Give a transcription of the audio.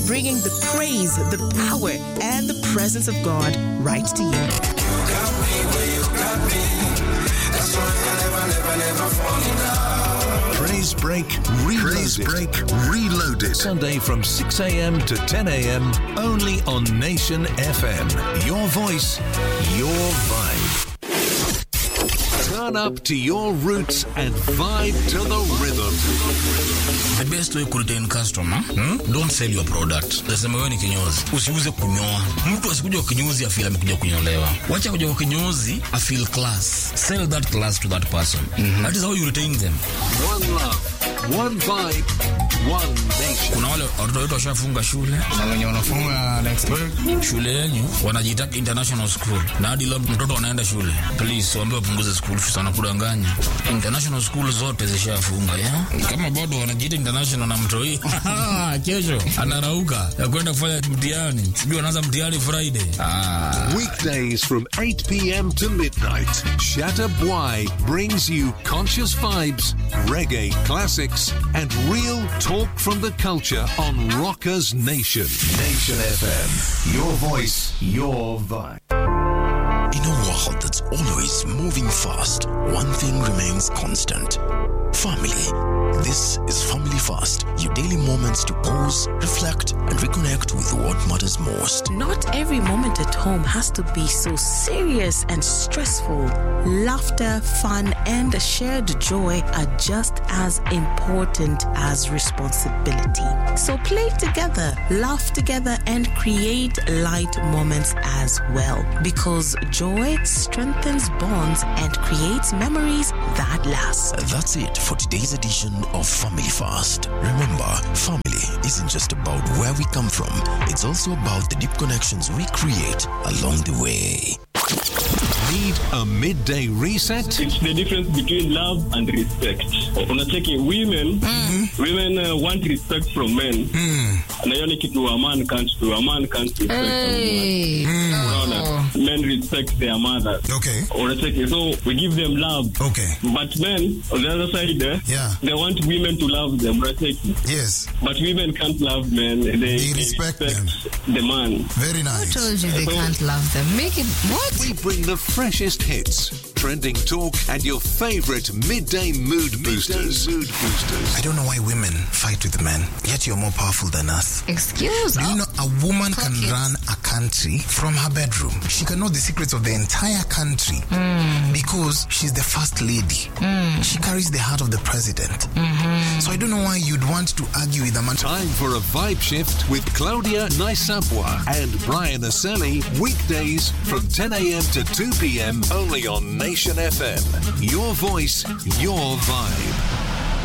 bringing the praise, the power, and the presence of God right to you. You got me where you got me. That's why I never fall in love. Praise Break Reloaded. Praise Break Reloaded. Sunday from 6 a.m. to 10 a.m. only on Nation FM. Your voice, your vibe. Turn up to your roots and vibe to the rhythm. The best way to retain customer, don't sell your product. Nasema wewe ni kinyozi, usiuze kunyoa. Mtu asikuja kinyozi afeel amekuja kunyolewa. Wacha kuja kinyozi afeel class. Sell that class to that person. That is how you retain them. One love, one vibe, one nation. Kuna wale watoto wetu washafunga shule na wenye wanafunga next week. Shule yenu wanajiita international school. Na hadi leo mtoto anaenda shule. Please waambie wapunguze school fees, anakudanganya. International school zote zishafunga, Kama bado wanajiita international na mtoi, kesho anarauka ya kwenda kufanya mtihani. Sijui anaanza mtihani Friday. Weekdays from 8 p.m. to midnight, Shatta Bwai brings you conscious vibes, reggae classics, and real talk from the culture on Rockers Nation. Nation FM. Your voice, your vibe. In a world that's always moving fast, one thing remains constant. Family. This is Family Fast, your daily moments to pause, reflect, and reconnect with what matters most. Not every moment at home has to be so serious and stressful. Laughter, fun, and shared joy are just as important as responsibility. So play together, laugh together, and create light moments as well. Because joy strengthens bonds and creates memories that last. That's it for today's edition of Family Fast. Remember, family isn't just about where we come from. It's also about the deep connections we create along the way. Need a midday reset? It's the difference between love and respect. Unacheki women want respect from men. Na hiyo ni kitu a man can't do. A man can't respect men respect their mothers. Okay. Unacheki, so we give them love. Okay. But men on the other side, they want women to love them. Unacheki. Yes. But women can't love men. They respect them. The man. Very nice. Who told you they can't love them? Make it what? We bring the freshest hits, trending talk, and your favorite midday mood boosters. I don't know why women fight with men, yet you're more powerful than us. Excuse me. Do you know a woman can it. run a country from her bedroom? She can know the secrets of the entire country because she's the first lady. She carries the heart of the president. So I don't know why you'd want to argue with a man. Time for a vibe shift with Claudia Naisabwa and Brian Aseli. Weekdays from 10 a.m. to 2 p.m. only on Nation FM. Your voice, your vibe.